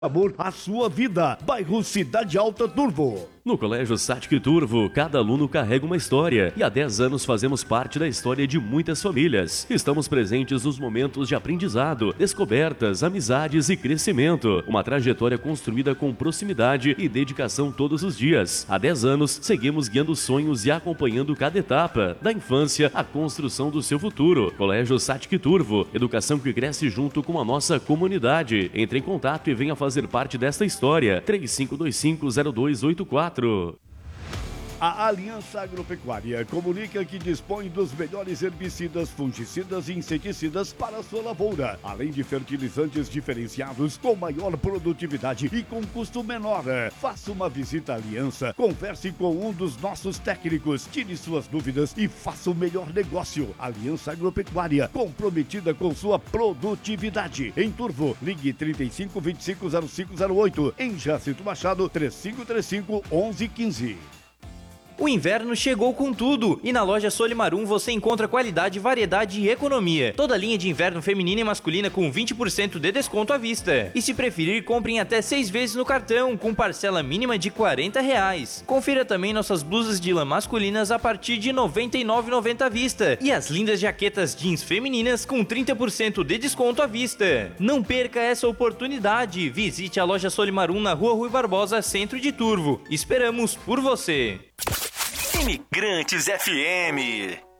Amor à sua vida, bairro Cidade Alta, Turvo. No Colégio Satic Turvo, cada aluno carrega uma história e há 10 anos fazemos parte da história de muitas famílias. Estamos presentes nos momentos de aprendizado, descobertas, amizades e crescimento. Uma trajetória construída com proximidade e dedicação todos os dias. Há 10 anos, seguimos guiando sonhos e acompanhando cada etapa, da infância à construção do seu futuro. Colégio Satic Turvo, educação que cresce junto com a nossa comunidade. Entre em contato e venha fazer parte desta história. 35250284. A Aliança Agropecuária comunica que dispõe dos melhores herbicidas, fungicidas e inseticidas para a sua lavoura, além de fertilizantes diferenciados com maior produtividade e com custo menor. Faça uma visita à Aliança, converse com um dos nossos técnicos, tire suas dúvidas e faça o melhor negócio. Aliança Agropecuária, comprometida com sua produtividade. Em Turvo, ligue 35250508. Em Jacinto Machado, 3535-1115. O inverno chegou com tudo e na loja Solimarum você encontra qualidade, variedade e economia. Toda linha de inverno feminina e masculina com 20% de desconto à vista. E se preferir, compre em até 6 vezes no cartão, com parcela mínima de R$40. Confira também nossas blusas de lã masculinas a partir de R$ 99,90 à vista. E as lindas jaquetas jeans femininas com 30% de desconto à vista. Não perca essa oportunidade. Visite a loja Solimarum na Rua Rui Barbosa, centro de Turvo. Esperamos por você. Imigrantes FM.